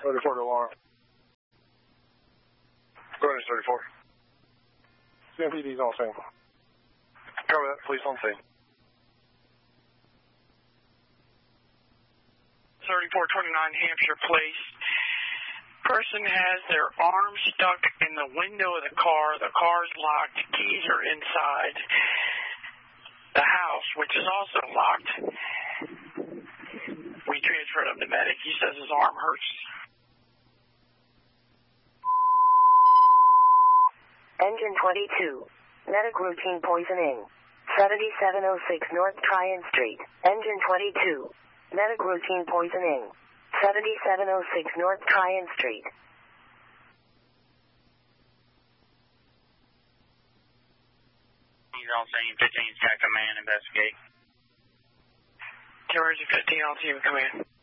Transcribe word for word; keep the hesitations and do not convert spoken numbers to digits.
thirty-four to alarm. Go ahead, thirty-four. C M P D's on scene. Cover that, police on scene. thirty-four twenty-nine Hampshire Place. Person has their arm stuck in the window of the car. The car's locked. Keys are inside the house, which is also locked. We transferred him to medic. He says his arm hurts. Engine twenty-two. Medic routine poisoning. seventy-seven oh six North Tryon Street. Engine twenty-two. Medic routine poisoning. seventy-seven oh six North Tryon Street. He's on scene, fifteen, check command, investigate. Conversion fifteen on team command.